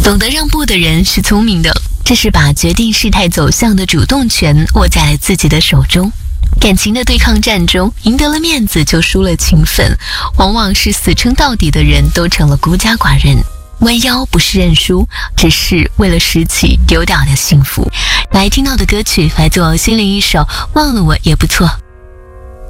懂得让步的人是聪明的，这是把决定事态走向的主动权握在了自己的手中。感情的对抗战中，赢得了面子就输了情分，往往是死撑到底的人都成了孤家寡人。弯腰不是认输，只是为了拾起丢掉的幸福。来听到的歌曲来自心灵一首《忘了我也不错》。